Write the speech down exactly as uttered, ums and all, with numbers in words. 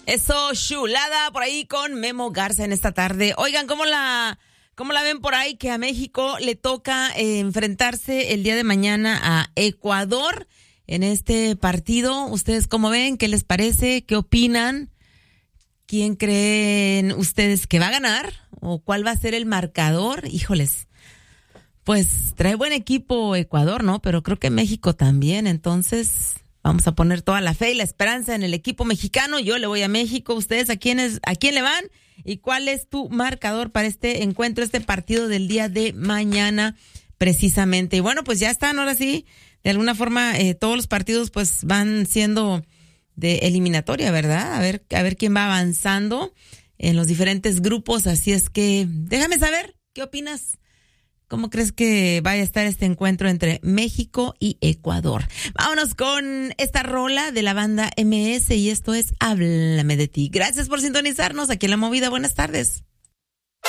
Eso, chulada por ahí con Memo Garza en esta tarde. Oigan, ¿cómo la, cómo la ven por ahí? Que a México le toca eh, enfrentarse el día de mañana a Ecuador en este partido. ¿Ustedes cómo ven? ¿Qué les parece? ¿Qué opinan? ¿Quién creen ustedes que va a ganar? ¿O cuál va a ser el marcador? Híjoles, pues trae buen equipo Ecuador, ¿no? Pero creo que México también, entonces vamos a poner toda la fe y la esperanza en el equipo mexicano. Yo le voy a México. ¿Ustedes a quién, es, a quién le van? ¿Y cuál es tu marcador para este encuentro, este partido del día de mañana precisamente? Y bueno, pues ya están, ahora sí, de alguna forma eh, todos los partidos pues van siendo de eliminatoria, ¿verdad? A ver, a ver quién va avanzando en los diferentes grupos. Así es que déjame saber, ¿qué opinas? ¿Cómo crees que vaya a estar este encuentro entre México y Ecuador? Vámonos con esta rola de la banda M S y esto es Háblame de ti. Gracias por sintonizarnos aquí en La Movida. Buenas tardes.